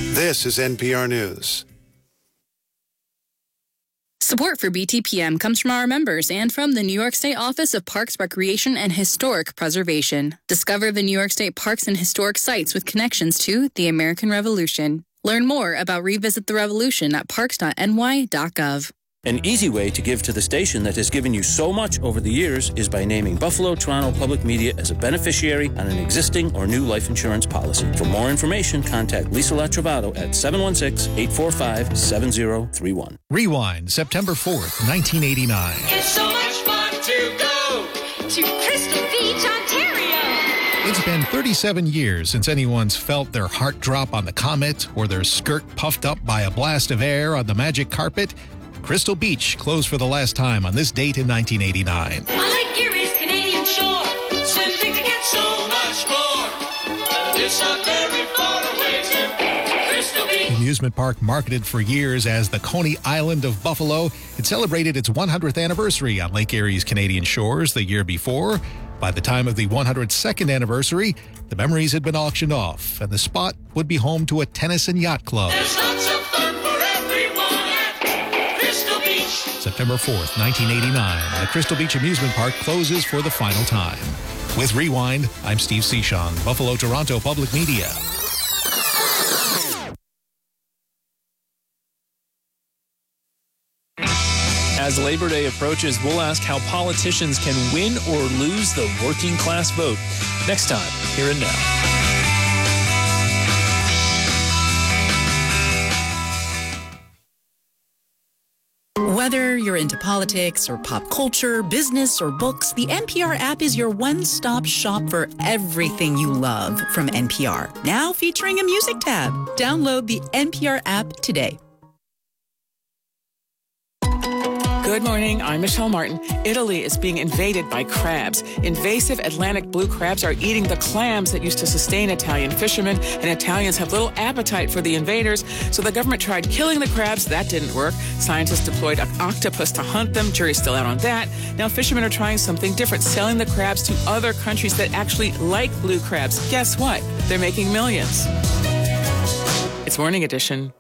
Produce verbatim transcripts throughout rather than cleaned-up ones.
This is N P R News. Support for B T P M comes from our members and from the New York State Office of Parks, Recreation, and Historic Preservation. Discover the New York State parks and historic sites with connections to the American Revolution. Learn more about Revisit the Revolution at parks dot N Y dot gov. An easy way to give to the station that has given you so much over the years is by naming Buffalo Toronto Public Media as a beneficiary on an existing or new life insurance policy. For more information, contact Lisa Latrovato at seven one six, eight four five, seven zero three one. Rewind, September fourth, nineteen eighty-nine. It's so much fun to go to Crystal Beach, Ontario. It's been thirty-seven years since anyone's felt their heart drop on the Comet or their skirt puffed up by a blast of air on the magic carpet. Crystal Beach closed for the last time on this date in nineteen eighty-nine. On Lake Erie's Canadian shore, swimming to get so much more. It's not very far away to Crystal Beach. The amusement park, marketed for years as the Coney Island of Buffalo, it celebrated its one hundredth anniversary on Lake Erie's Canadian shores the year before. By the time of the one hundred second anniversary, the memories had been auctioned off, and the spot would be home to a tennis and yacht club. There's lots of fun for everyone at Crystal Beach. September fourth, nineteen eighty-nine, the Crystal Beach Amusement Park closes for the final time. With Rewind, I'm Steve Cichon, Buffalo, Toronto Public Media. As Labor Day approaches, we'll ask how politicians can win or lose the working class vote. Next time, here and now. Whether you're into politics or pop culture, business or books, the N P R app is your one-stop shop for everything you love from N P R. Now featuring a music tab. Download the N P R app today. Good morning, I'm Michelle Martin. Italy is being invaded by crabs. Invasive Atlantic blue crabs are eating the clams that used to sustain Italian fishermen, and Italians have little appetite for the invaders, so the government tried killing the crabs. That didn't work. Scientists deployed an octopus to hunt them. Jury's still out on that. Now fishermen are trying something different, selling the crabs to other countries that actually like blue crabs. Guess what? They're making millions. It's Morning Edition.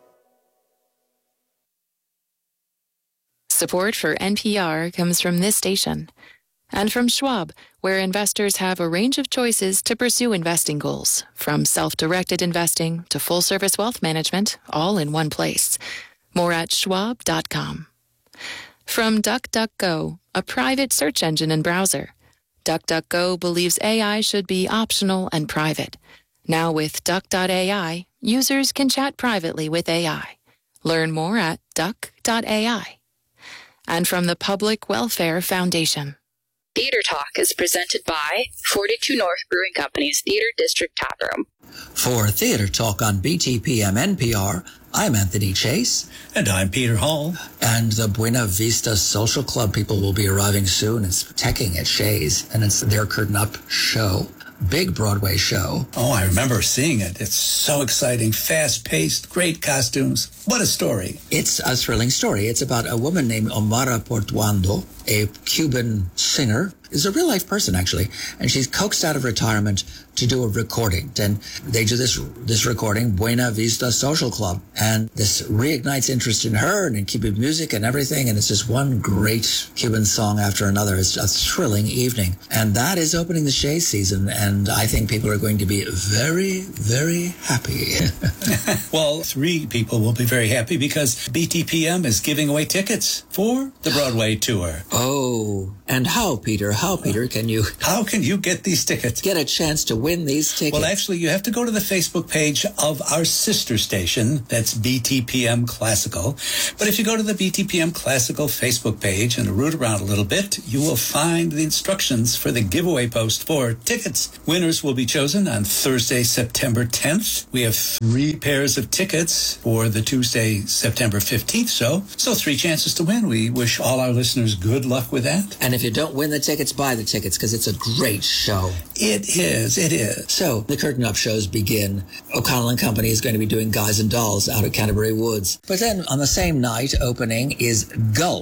Support for N P R comes from this station and from Schwab, where investors have a range of choices to pursue investing goals, from self-directed investing to full-service wealth management, all in one place. More at schwab dot com. From DuckDuckGo, a private search engine and browser. DuckDuckGo believes A I should be optional and private. Now with Duck dot A I, users can chat privately with A I. Learn more at duck dot A I. And from the Public Welfare Foundation. Theater Talk is presented by forty-two North Brewing Company's Theater District Tap Room. For Theater Talk on B T P M N P R, I'm Anthony Chase. And I'm Peter Hall. And the Buena Vista Social Club people will be arriving soon. It's teching at Shays, and it's their Curtain Up show. Big Broadway show. Oh, I remember seeing it. It's so exciting, fast-paced, great costumes. What a story. It's a thrilling story. It's about a woman named Omara Portuando, a Cuban singer. Is a real-life person, actually. And she's coaxed out of retirement to do a recording. And they do this this recording, Buena Vista Social Club. And this reignites interest in her and in Cuban music and everything. And it's just one great Cuban song after another. It's a thrilling evening. And that is opening the Shea season. And I think people are going to be very, very happy. Well, three people will be very happy because B T P M is giving away tickets for the Broadway tour. Oh, and how, Peter? How, Peter, can you... How can you get these tickets? Get a chance to win these tickets? Well, actually, you have to go to the Facebook page of our sister station. That's B T P M Classical. But if you go to the B T P M Classical Facebook page and root around a little bit, you will find the instructions for the giveaway post for tickets. Winners will be chosen on Thursday, September tenth. We have three pairs of tickets for the Tuesday, September fifteenth show. So three chances to win. We wish all our listeners good luck with that. And if you don't win the tickets, buy the tickets, because it's a great show. It is, it is. So, the Curtain Up shows begin. O'Connell and Company is going to be doing Guys and Dolls out at Canterbury Woods. But then, on the same night, opening is Gulp.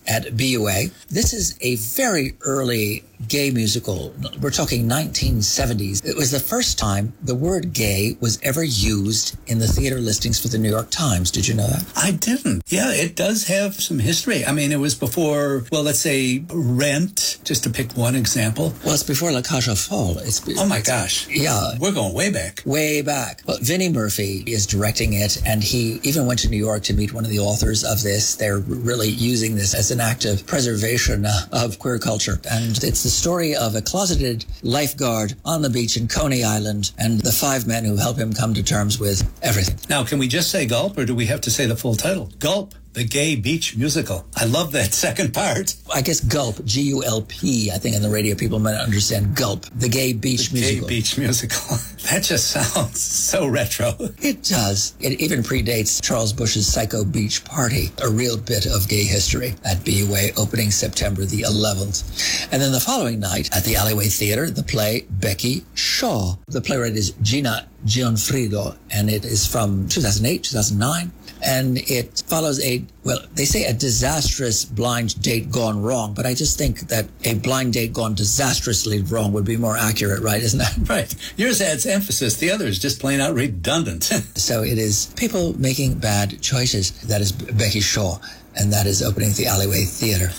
at B U A. This is a very early gay musical. We're talking nineteen seventies. It was the first time the word gay was ever used in the theater listings for the New York Times. Did you know that? I didn't. Yeah, it does have some history. I mean, it was before, well, let's say Rent, just to pick one example. Well, it's before La Cage aux Folles. It's, oh, my gosh. Yeah. We're going way back. Way back. Well, Vinnie Murphy is directing it, and he even went to New York to meet one of the authors of this. They're really using this as an act of preservation of queer culture. And it's the story of a closeted lifeguard on the beach in Coney Island and the five men who help him come to terms with everything. Now, can we just say Gulp, or do we have to say the full title? Gulp, the Gay Beach Musical. I love that second part. I guess Gulp, G U L P, I think in the radio people might understand Gulp, the Gay Beach the Musical. Gay Beach Musical. That just sounds so retro. It does. It even predates Charles Bush's Psycho Beach Party, a real bit of gay history at B U A, opening September the eleventh. And then the following night at the Alleyway Theater, the play Becky Shaw. The playwright is Gina Gianfrido, and it is from two thousand eight, two thousand nine. And it follows a, well, they say a disastrous blind date gone wrong, but I just think that a blind date gone disastrously wrong would be more accurate, right? Isn't that? Right. Yours adds emphasis. The other is just plain out redundant. So it is people making bad choices. That is Becky Shaw, and that is opening the Alleyway Theater.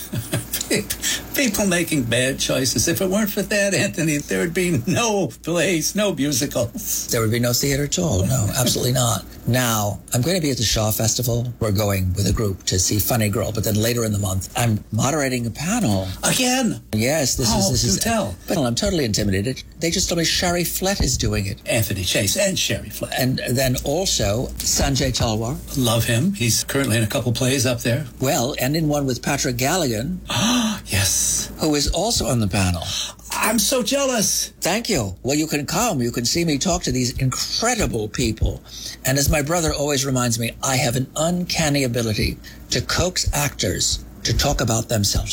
People making bad choices. If it weren't for that, Anthony, there would be no plays, no musicals. There would be no theater at all. No, absolutely not. Now, I'm going to be at the Shaw Festival. We're going with a group to see Funny Girl, but then later in the month, I'm moderating a panel. Again? Yes, this oh, is... this do is. tell. But I'm totally intimidated. They just told me Sherry Flett is doing it. Anthony Chase and Sherry Flett. And then also Sanjay Talwar. Love him. He's currently in a couple plays up there. Well, and in one with Patrick Galligan. Yes. Who is also on the panel. I'm so jealous. Thank you. Well, you can come. You can see me talk to these incredible people. And as my brother always reminds me, I have an uncanny ability to coax actors to talk about themselves.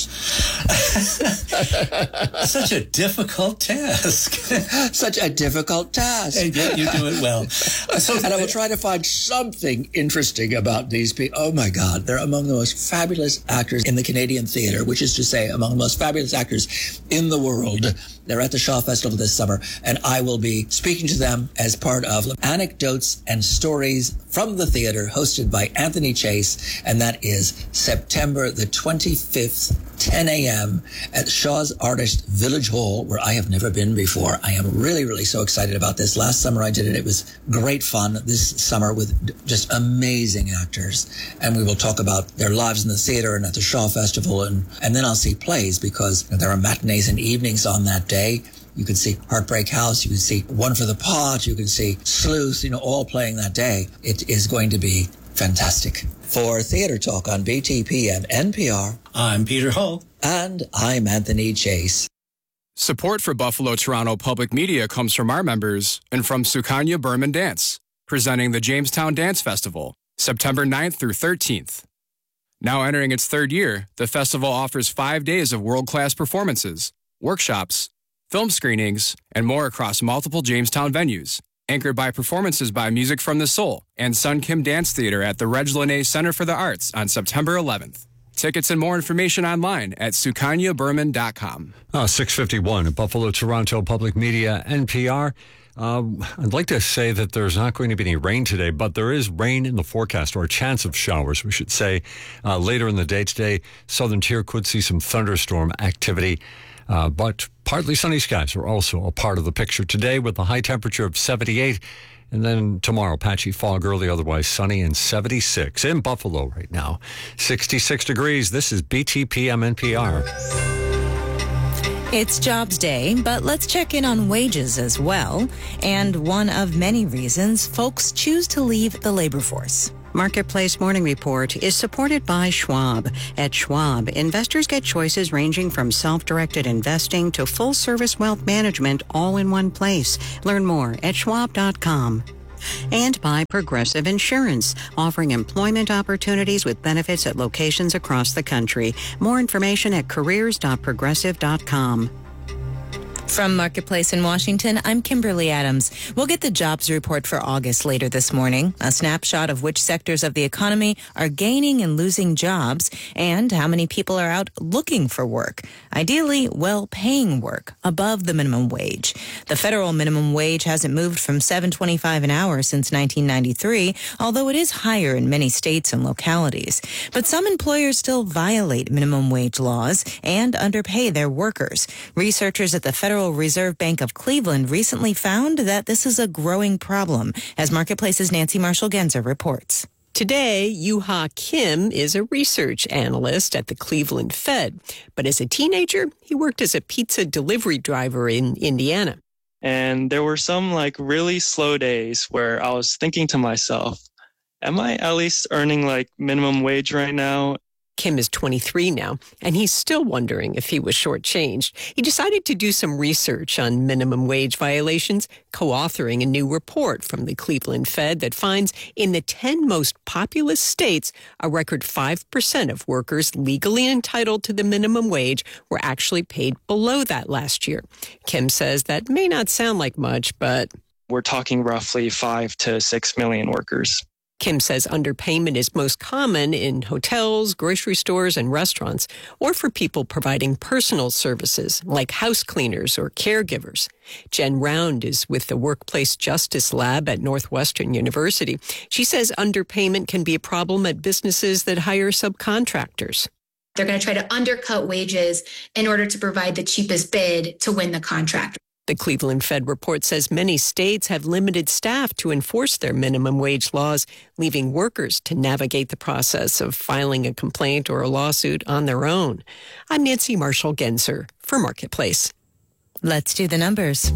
Such a difficult task. Such a difficult task. And yet you do it well. So, and I will try to find something interesting about these people. Oh, my God. They're among the most fabulous actors in the Canadian theater, which is to say among the most fabulous actors in the world. They're at the Shaw Festival this summer, and I will be speaking to them as part of Anecdotes and Stories from the Theater, hosted by Anthony Chase, and that is September the twenty-fifth, ten a.m. at Shaw's Artist Village Hall, where I have never been before. I am really, really so excited about this. Last summer I did it. It was great fun. This summer with just amazing actors, and we will talk about their lives in the theater and at the Shaw Festival, and, and then I'll see plays because there are matinees and evenings on that day. You can see Heartbreak House, you can see One for the Pot, you can see Sleuth, you know, all playing that day. It is going to be fantastic. For Theater Talk on B T P and N P R, I'm Peter Hull. And I'm Anthony Chase. Support for Buffalo Toronto Public Media comes from our members and from Sukanya Berman Dance, presenting the Jamestown Dance Festival, September ninth through thirteenth. Now entering its third year, the festival offers five days of world-class performances, workshops, film screenings, and more across multiple Jamestown venues, anchored by performances by Music from the Soul and Sun Kim Dance Theater at the Reg Lene Center for the Arts on September eleventh. Tickets and more information online at sukanya berman dot com. Oh, six fifty-one at Buffalo Toronto Public Media, N P R. Uh, I'd like to say that there's not going to be any rain today, but there is rain in the forecast, or a chance of showers, we should say, uh, later in the day today. Southern tier could see some thunderstorm activity. Uh, but partly sunny skies are also a part of the picture today, with a high temperature of seventy-eight. And then tomorrow, patchy fog early, otherwise sunny, and seventy-six. In Buffalo right now, sixty-six degrees. This is B T P M N P R. It's Jobs Day, but let's check in on wages as well. And one of many reasons folks choose to leave the labor force. Marketplace Morning Report is supported by Schwab. At Schwab, investors get choices ranging from self-directed investing to full-service wealth management all in one place. Learn more at schwab dot com. And by Progressive Insurance, offering employment opportunities with benefits at locations across the country. More information at careers dot progressive dot com. From Marketplace in Washington, I'm Kimberly Adams. We'll get the jobs report for August later this morning, a snapshot of which sectors of the economy are gaining and losing jobs, and how many people are out looking for work, ideally well-paying work, above the minimum wage. The federal minimum wage hasn't moved from seven dollars and twenty-five cents an hour since nineteen ninety-three, although it is higher in many states and localities. But some employers still violate minimum wage laws and underpay their workers. Researchers at the Federal Reserve Bank of Cleveland recently found that this is a growing problem, as Marketplace's Nancy Marshall-Genzer reports. Today, Yuha Kim is a research analyst at the Cleveland Fed. But as a teenager, he worked as a pizza delivery driver in Indiana. And there were some like really slow days where I was thinking to myself, am I at least earning like minimum wage right now? Kim is twenty-three now, and he's still wondering if he was shortchanged. He decided to do some research on minimum wage violations, co-authoring a new report from the Cleveland Fed that finds in the ten most populous states, a record five percent of workers legally entitled to the minimum wage were actually paid below that last year. Kim says that may not sound like much, but we're talking roughly five to six million workers. Kim says underpayment is most common in hotels, grocery stores, and restaurants, or for people providing personal services like house cleaners or caregivers. Jen Round is with the Workplace Justice Lab at Northwestern University. She says underpayment can be a problem at businesses that hire subcontractors. They're going to try to undercut wages in order to provide the cheapest bid to win the contract. The Cleveland Fed report says many states have limited staff to enforce their minimum wage laws, leaving workers to navigate the process of filing a complaint or a lawsuit on their own. I'm Nancy Marshall-Genzer for Marketplace. Let's do the numbers.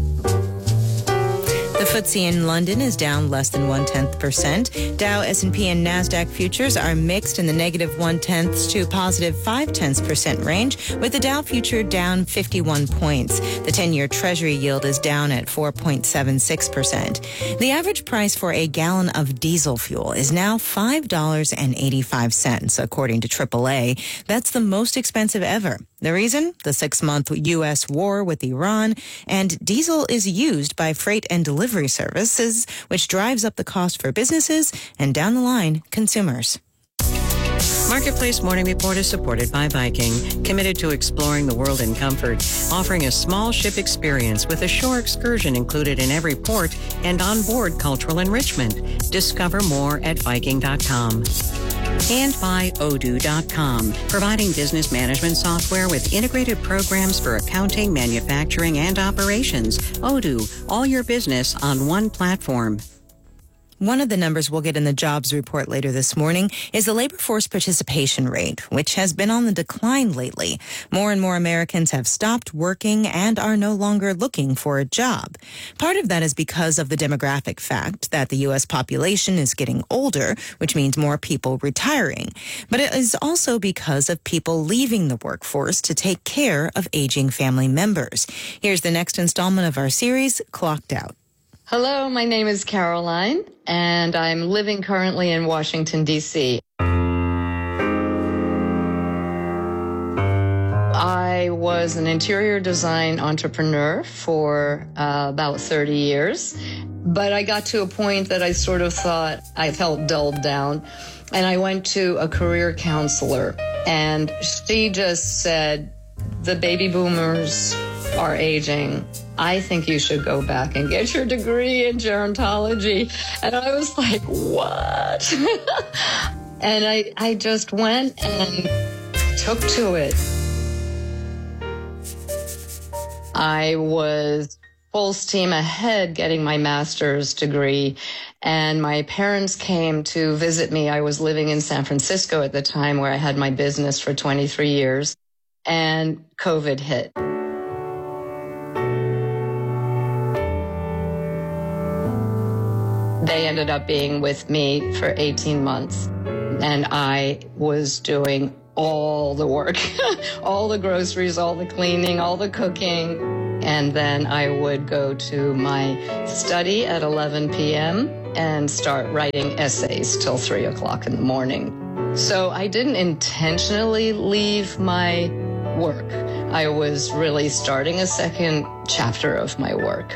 The F T S E in London is down less than one-tenth percent. Dow, S and P, and NASDAQ futures are mixed in the negative one-tenths to positive five-tenths percent range, with the Dow future down fifty-one points. The ten-year Treasury yield is down at four point seven six percent. The average price for a gallon of diesel fuel is now five dollars and eighty-five cents, according to triple A. That's the most expensive ever. The reason? The six-month U S war with Iran, and diesel is used by freight and delivery services, which drives up the cost for businesses and, down the line, consumers. Marketplace Morning Report is supported by Viking, committed to exploring the world in comfort, offering a small ship experience with a shore excursion included in every port and onboard cultural enrichment. Discover more at Viking dot com. And by Odoo dot com, providing business management software with integrated programs for accounting, manufacturing, and operations. Odoo, all your business on one platform. One of the numbers we'll get in the jobs report later this morning is the labor force participation rate, which has been on the decline lately. More and more Americans have stopped working and are no longer looking for a job. Part of that is because of the demographic fact that the U S population is getting older, which means more people retiring. But it is also because of people leaving the workforce to take care of aging family members. Here's the next installment of our series, Clocked Out. Hello, my name is Caroline, and I'm living currently in Washington, D C I was an interior design entrepreneur for uh, about thirty years, but I got to a point that I sort of thought I felt dulled down, and I went to a career counselor, and she just said, the baby boomers are aging. I think you should go back and get your degree in gerontology. And I was like, what? And I, I just went and took to it. I was full steam ahead getting my master's degree, and my parents came to visit me. I was living in San Francisco at the time, where I had my business for twenty-three years, and COVID hit. They ended up being with me for eighteen months, and I was doing all the work, all the groceries, all the cleaning, all the cooking. And then I would go to my study at eleven p.m. and start writing essays till three o'clock in the morning. So I didn't intentionally leave my work. I was really starting a second chapter of my work.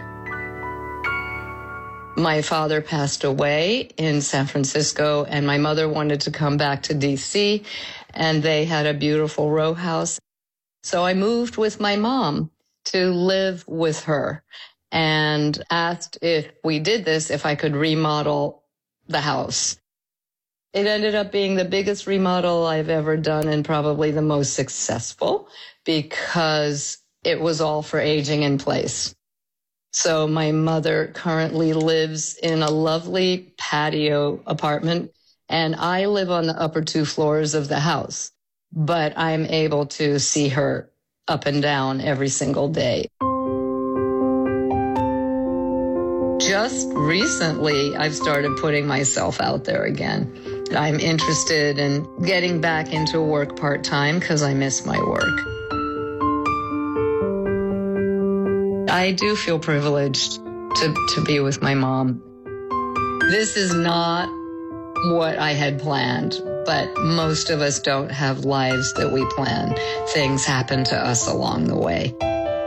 My father passed away in San Francisco, and my mother wanted to come back to D C, and they had a beautiful row house. So I moved with my mom to live with her and asked if we did this, if I could remodel the house. It ended up being the biggest remodel I've ever done and probably the most successful because it was all for aging in place. So my mother currently lives in a lovely patio apartment, and I live on the upper two floors of the house, but I'm able to see her up and down every single day. Just recently, I've started putting myself out there again. I'm interested in getting back into work part-time because I miss my work. I do feel privileged to, to be with my mom. This is not what I had planned, but most of us don't have lives that we plan. Things happen to us along the way.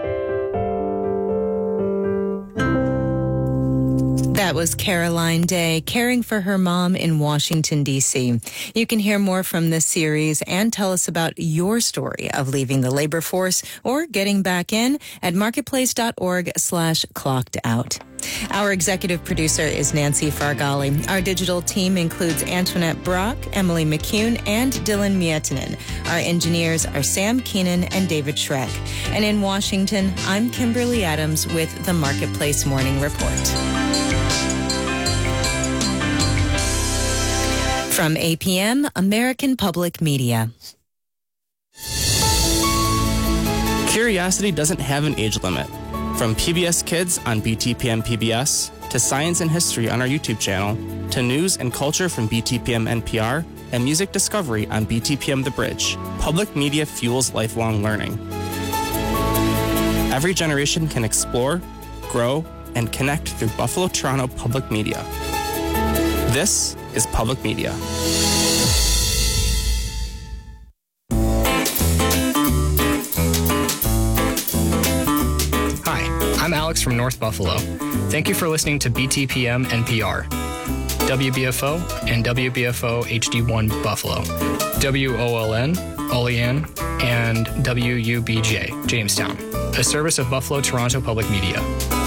That was Caroline Day, caring for her mom in Washington, D C. You can hear more from this series and tell us about your story of leaving the labor force or getting back in at marketplace.org slash clocked out. Our executive producer is Nancy Fargali. Our digital team includes Antoinette Brock, Emily McCune, and Dylan Mietinen. Our engineers are Sam Keenan and David Schreck. And in Washington, I'm Kimberly Adams with the Marketplace Morning Report. From A P M, American Public Media. Curiosity doesn't have an age limit. From P B S Kids on B T P M P B S, to Science and History on our YouTube channel, to news and culture from B T P M N P R, and music discovery on B T P M The Bridge, public media fuels lifelong learning. Every generation can explore, grow, and connect through Buffalo Toronto Public Media. This is Public Media. Hi, I'm Alex from North Buffalo. Thank you for listening to B T P M N P R, W B F O and W B F O H D one Buffalo, W O L N, Olean, and W U B J, Jamestown, a service of Buffalo Toronto Public Media.